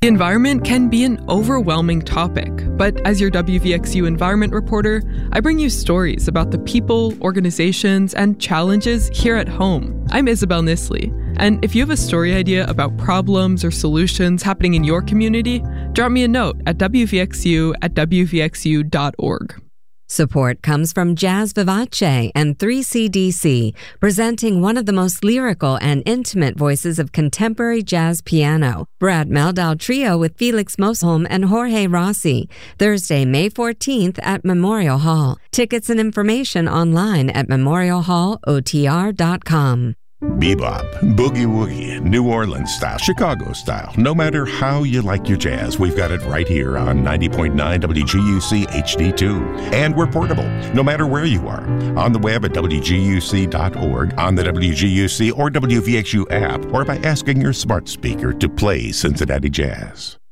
The environment can be an overwhelming topic, but as your WVXU environment reporter, I bring you stories about the people, organizations, and challenges here at home. I'm Isabel Nisley, and if you have a story idea about problems or solutions happening in your community, drop me a note at wvxu@wvxu.org. Support comes from Jazz Vivace and 3CDC, presenting one of the most lyrical and intimate voices of contemporary jazz piano, Brad Meldau Trio with Felix Mosholm and Jorge Rossi, Thursday, May 14th at Memorial Hall. Tickets and information online at memorialhallotr.com. Bebop, boogie woogie, New Orleans style, Chicago style. No matter how you like your jazz, we've got it right here on 90.9 WGUC HD2. And we're portable, no matter where you are. On the web at WGUC.org, on the WGUC or WVXU app, or by asking your smart speaker to play Cincinnati Jazz.